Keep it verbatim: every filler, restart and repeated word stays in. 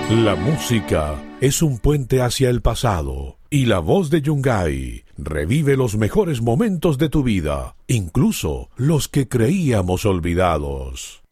La música es un puente hacia el pasado y la voz de Yungay revive los mejores momentos de tu vida, incluso los que creíamos olvidados.